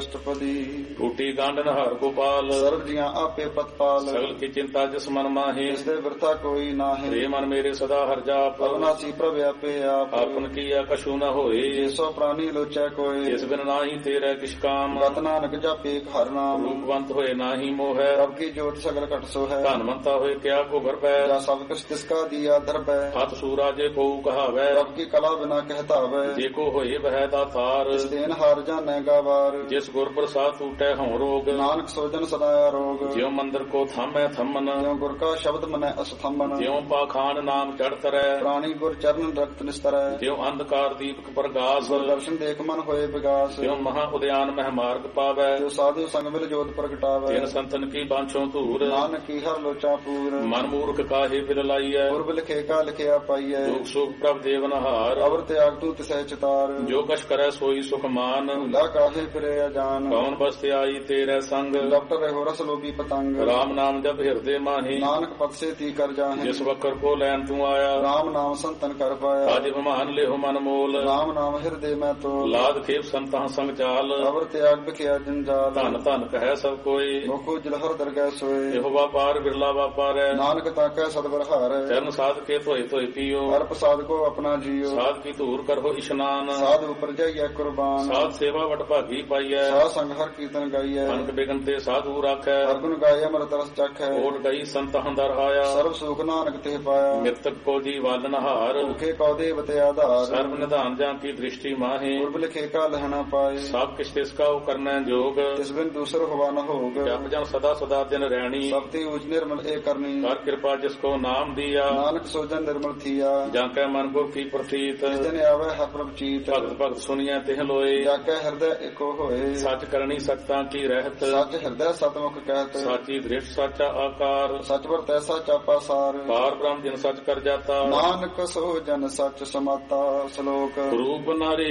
ਅਸ਼ਟਪਦੀ। ਟੂਟੀ ਗਾਂਢ ਨਹਾਰ ਗੋਪਾਲ ਸਰਬ ਜੀਆਂ ਆਪੇ ਪਤਪਾਲ। ਸਗਲ ਕੀ ਚਿੰਤਾ ਜਿਸ ਮਨ ਮਾਹੇ ਇਸ ਦੇ ਵਰਤਾ ਕੋਈ ਨਾਹੀ। ਰੇ ਮਨ ਮੇਰੇ ਸਦਾ ਹਰ ਜਾਪ ਅਵਨਾਸੀ ਪ੍ਰਭ ਆਪੇ ਆਪ। ਆਪਨ ਕੀਆ ਕਛੂ ਨ ਹੋਏ ਜਿਸੋ ਪ੍ਰਾਨੀ ਲੋਚੈ ਕੋਇ। ਜਿਸ ਬਿਨ ਨਾਹੀ ਤੇਰੇ ਕਿਛ ਕਾਮ ਗਤ ਨਾਨਕ ਜਾਪੇ ਹਰ ਨਾਮ। ਰੂਪਵੰਤ ਹੋਏ ਨਾਹੀ ਮੋਹੈ ਪ੍ਰਭ ਕੀ ਜੋਤ ਸਗਲ ਘਟ ਸੋ ਹੈ। ਧਨਵੰਤਾ ਹੋਏ ਕਿਆ ਕੋ ਗਰਬੈ ਜਾ ਸਭ ਕੁਛ ਤਿਸਕਾ ਦੀਆ ਦਰਬੈ। ਹੱਥ ਸੂਰਾ ਜੇ ਕੋ ਕਹਾਵੈ ਪ੍ਰਭ ਕੀ ਕਲਾ ਬਿਨਾ ਕਹਿਤਾਵੈ। ਜੇ ਕੋ ਹੋਏ ਬਹਿ ਦਾਤਾਰ ਇਸ ਦੇਨ ਹਾਰ ਜਾਣੈ ਗਾਵਾਰ। ਜਿਸ ਗੁਰ ਪ੍ਰਸਾਦ ਟੂਟੈ ਹਉ ਰੋਗ ਨਾਨਕ ਸੋਜਨ ਸਦਾ ਆਰੋਗ। ਜਿਉ ਮੰਦਰ ਕੋ ਥਾਮੈ ਥੰਮਨ ਜਿਉ ਗੁਰ ਕਾ ਸ਼ਬਦ ਮਨੈ ਅਸਥੰਬਨ। ਜਿਉ ਪਾਖਾਨ ਨਾਮ ਚੜ ਤਰੈ ਪ੍ਰਾਣੀ ਗੁਰ ਚਰਨ ਰਖਤ ਨਿਸਤਰੈ। ਜਿਉ ਅੰਧਕਾਰ ਦੀਪਕ ਪ੍ਰਗਾਸ ਗੁਰ ਦਰਸ਼ਨ ਦੇਖ ਮਨ ਹੋਏ ਵਿਗਾਸ। ਜਿਉ ਮਹਾ ਉਦਿਆਨ ਮਹਿ ਮਾਰਗ ਪਾਵੈ ਜੋ ਸਾਧੂ ਸੰਗ ਮਿਲ ਜੋਤ ਪ੍ਰਗਟਾਵੈ। ਤਿਨ ਸੰਤਨ ਕੀ ਬਾਂਛੋਂ ਧੂਰ ਨਾਨਕ ਕੀ ਹਰ ਲੋਚਾ ਪੂਰ। ਮਨ ਮੂਰਖ ਕਾਹੇ ਬਿਲ ਲਾਈਐ ਪੁਰਬ ਲਿਖੇ ਕਾ ਲਿਖਿਆ ਪਾਈਐ। ਦੁਖ ਸੁਖ ਪ੍ਰਭ ਦੇਵਨਹਾਰ ਅਵਰ ਤਿਆਗ ਤੂ ਤਿਸੈ ਚਿਤਾਰ। ਜੋ ਕਛ ਕਰੈ ਸੋਈ ਸੁਖ ਮਾਨ ਭੁਲਾ ਕਾਹੇ ਫਿਰੇ ਅਜਾਨ। ਕੌਣ ਬਸਤਿ ਆਈ ਤੇਰੇ ਸੰਗ ਡਾਕਟਰ ਰਹੋ ਰਸ ਲੋਭੀ ਪਤੰਗ। ਰਾਮ ਨਾਮ ਜਪ ਹਿਰਦੇ ਮਾਹੀ ਨਾਨਕ ਪਦ ਸੇ ਤੀ ਕਰ ਜਾਹੇ। ਜਿਸ ਵਕਰ ਕੋ ਲੈਣ ਤੂੰ ਆਇਆ ਰਾਮ ਨਾਮ ਸੰਤਨ ਕਰ ਪਾਇਆ। ਅਜ ਬਿਮਾਨ ਲਿਹੁ ਮਨ ਮੋਲ ਰਾਮ ਨਾਮ ਹਿਰਦੇ ਮੈਂ ਤੋਲ। ਲਾਦ ਖੇਪ ਸੰਤਾਂ ਸੰਗ ਚਾਲ ਅਵਰ ਤਿਆਗ ਬਿਖਿਆ ਜੰਜਾਲ। ਧਨ ਧਨ ਕਹੈ ਸਭ ਕੋਈ ਮੁਖੋ ਜਲਹਰ ਦਰਗਹਿ ਸੋਏ। ਇਹੋ ਵਾਪਾਰ ਬਿਰਲਾ ਵਾਪਾਰੈ ਨਾਨਕ ਤਾਕੈ ਸਤਿਗੁਰ ਹਾਰੈ। ਚਰਨ ਸਾਧ ਕੇ ਧੋਏ ਧੋਏ ਪੀਓ ਹਰ ਪ੍ਰਸਾਦ ਕੋ ਆਪਣਾ ਜੀਓ। ਸਾਧ ਕੀ ਧੂਰ ਕਰੋ ਇਸ਼ਨਾਨ ਸਾਧ ਉਪਰ ਜਾਈਐ ਕੁਰਬਾਨ। ਸਾਧ ਸੇਵਾ ਵਟ ਭਾਗੀ ਪਾਈਐ ਸਾਧ ਸੰਗ ਹਰ ਕੀਰਤਨ ਗਾਈਐ। ਅਨਕ ਬਿਗਨ ਤੇ ਸਾਧੂ ਰਾਖੈ ਹਰ ਗੁਣ ਗਾਏ ਅੰਮ੍ਰਿਤ ਰਸ ਚਖੈ। ਓਟ ਗਈ ਸੰਤ ਹੰਦਰ ਆਇਆ ਸਰਬ ਸੁਖ ਨਾਨਕ ਤੇ ਪਾਇਆ। ਮਿਰਤਕ ਕੋ ਜੀ ਵਾਲਨਹਾਰ ਭੁਖੇ ਕਉ ਦੇਵਤੇ ਆਧਾਰ। ਸਰਬ ਨਿਧਾਨ ਜਾਂ ਕੀ ਦ੍ਰਿਸ਼ਟੀ ਮਾਹੇ ਪੁਰਬ ਲਿਖੇ ਕਾ ਲਹਣਾ ਪਾਏ। ਸਭ ਕਿਛ ਤਿਸ ਕਾ ਕਰਨਾ ਜੋਗ ਤਿਸ ਬਿਨ ਦੂਸਰ ਹੋਵਾ ਨ ਹੋਗ। ਜਪ ਜਨ ਸਦਾ ਸਦਾ ਦਿਨ ਰਹਿਣੀ ਸਭ ਤੇ ਉਜ ਨਿਰਮਲ ਏ ਕਰਨੀ। ਕਰ ਕਿਰਪਾ ਜਿਸ ਕੋ ਨਾਮ ਦਿਆ ਨਾਨਕ ਸੋਜਨ ਨਿਰਮਲ ਥੀਆ। ਜਾਂ ਕੈ ਮਨ ਗੁਰ ਕੀ ਪ੍ਰਤੀਤ ਜਿਸ ਦਿਨ ਆਵੇ ਹਰ ਪ੍ਰਭ ਚੀਤ। ਭਗਤ ਭਗਤ ਸੁਣੀਐ ਤਿਹ ਲੋਏ ਜਾ ਕੈ ਹਿਰਦੈ ਏਕੋ ਹੋਏ। ਸੱਚ ਕਰਨੀ ਸੱਚਾਂ ਕੀ ਰਹਿਤ ਸੱਚ ਹਿਰਦੈ ਸਤਮੁਖ ਕਹਿਤ। ਸਾਚੀ ਦ੍ਰਿਸ਼ਟ ਸਾਚਾ ਆਕਾਰ ਸਚ ਵਰਤੈ ਸਚ ਆਪਾ ਸਾਰ। ਪਾਰ ਬ੍ਰਹਮ ਜਿਨ ਸੱਚ ਕਰ ਜਾਤਾ ਨਾਨਕ ਸੋ ਜਨ ਸਚ ਸਮਾਤਾ। ਸ਼ਲੋਕ ਰੂਪ ਨਾਰੀ